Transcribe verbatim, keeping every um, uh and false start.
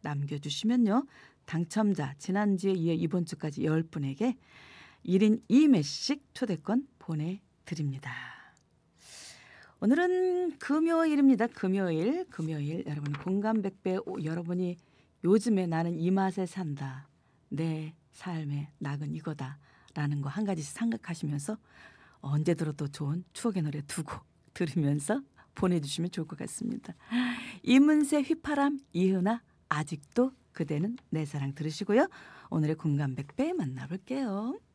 남겨주시면요. 당첨자 지난주에 이어 이번 주까지 열 분에게 일 인 이 매씩 초대권 보내드립니다. 오늘은 금요일입니다. 금요일, 금요일 여러분 공감백배 여러분이 요즘에 나는 이 맛에 산다. 내 삶의 낙은 이거다. 라는 거 한 가지씩 생각하시면서 언제 들어도 좋은 추억의 노래 두 곡 들으면서 보내주시면 좋을 것 같습니다. 이문세 휘파람 이은아 아직도 그대는 내 사랑 들으시고요. 오늘의 공감백배 만나볼게요.